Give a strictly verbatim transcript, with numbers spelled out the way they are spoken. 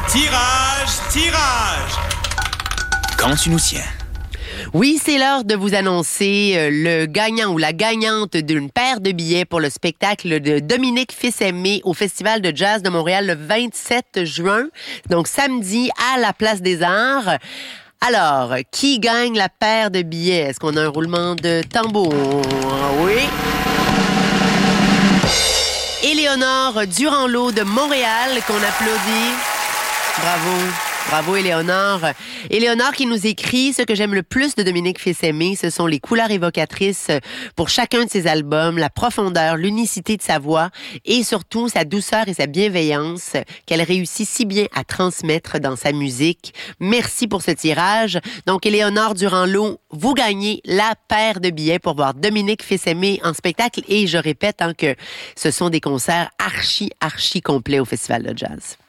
Tirage, tirage. Quand tu nous tiens. Oui, c'est l'heure de vous annoncer euh, le gagnant ou la gagnante d'une paire de billets pour le spectacle de Dominique Fils-Aimé au Festival de Jazz de Montréal le vingt-sept juin, donc samedi à la Place des Arts. Alors, qui gagne la paire de billets? Est-ce qu'on a un roulement de tambour? Oui. Éléonore Durand-Lot de Montréal, qu'on applaudit. Bravo. Bravo, Éléonore. Éléonore qui nous écrit « Ce que j'aime le plus de Dominique Fils-Aimé, ce sont les couleurs évocatrices pour chacun de ses albums, la profondeur, l'unicité de sa voix et surtout sa douceur et sa bienveillance qu'elle réussit si bien à transmettre dans sa musique. Merci pour ce tirage. » Donc, Éléonore Durand-Lot, vous gagnez la paire de billets pour voir Dominique Fils-Aimé en spectacle. Et je répète hein, que ce sont des concerts archi, archi complets au Festival de Jazz.